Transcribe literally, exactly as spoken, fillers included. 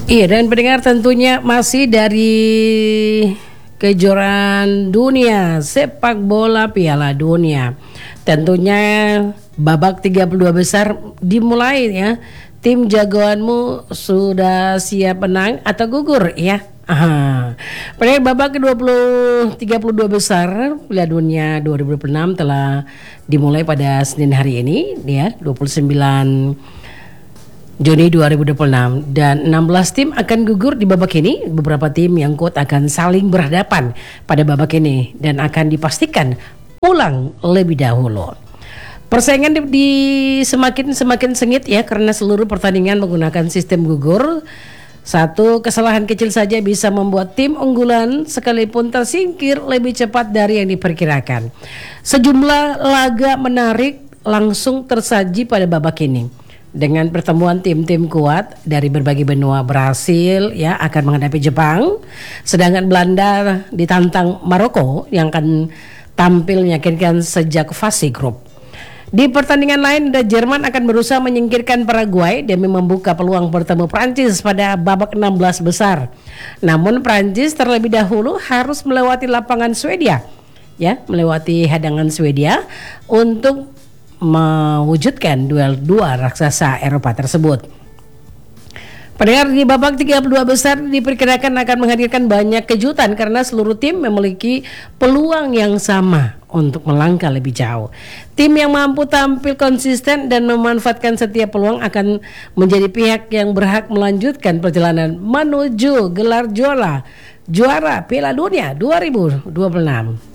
Iya, dan pendengar tentunya masih dari kejuaraan dunia sepak bola Piala Dunia. Tentunya babak tiga puluh dua besar dimulai ya. Tim jagoanmu sudah siap menang atau gugur ya? Aha. Pada babak ke dua puluh tiga puluh dua besar Piala Dunia dua ribu dua puluh enam telah dimulai pada Senin hari ini ya, dua puluh sembilan Juni dua ribu dua puluh enam, dan enam belas tim akan gugur di babak ini. Beberapa tim yang kuat akan saling berhadapan pada babak ini dan akan dipastikan pulang lebih dahulu. Persaingan di, di semakin semakin sengit ya, karena seluruh pertandingan menggunakan sistem gugur. Satu kesalahan kecil saja bisa membuat tim unggulan sekalipun tersingkir lebih cepat dari yang diperkirakan. Sejumlah laga menarik langsung tersaji pada babak ini. Dengan pertemuan tim-tim kuat dari berbagai benua, Brasil ya akan menghadapi Jepang, sedangkan Belanda ditantang Maroko yang akan tampil meyakinkan sejak fase grup. Di pertandingan lain, Jerman akan berusaha menyingkirkan Paraguay demi membuka peluang bertemu Prancis pada babak enam belas besar. Namun Prancis terlebih dahulu harus melewati lapangan Swedia, ya, melewati hadangan Swedia untuk mewujudkan duel dua raksasa Eropa tersebut. Pendengar, di babak tiga puluh dua besar diperkirakan akan menghadirkan banyak kejutan karena seluruh tim memiliki peluang yang sama untuk melangkah lebih jauh. Tim yang mampu tampil konsisten dan memanfaatkan setiap peluang akan menjadi pihak yang berhak melanjutkan perjalanan menuju gelar juara juara Piala Dunia dua ribu dua puluh enam.